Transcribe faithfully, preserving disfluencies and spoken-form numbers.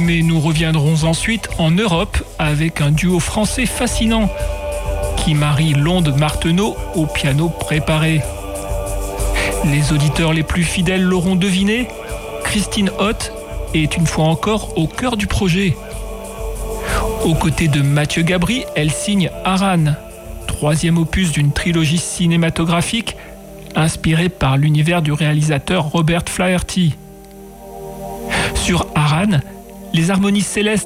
Mais nous reviendrons ensuite en Europe avec un duo français fascinant qui marie l'onde Martenot au piano préparé. Les auditeurs les plus fidèles l'auront deviné, Christine Hott est une fois encore au cœur du projet. Aux côtés de Mathieu Gabry, elle signe Aran, troisième opus d'une trilogie cinématographique inspirée par l'univers du réalisateur Robert Flaherty. Sur Aran, les harmonies célestes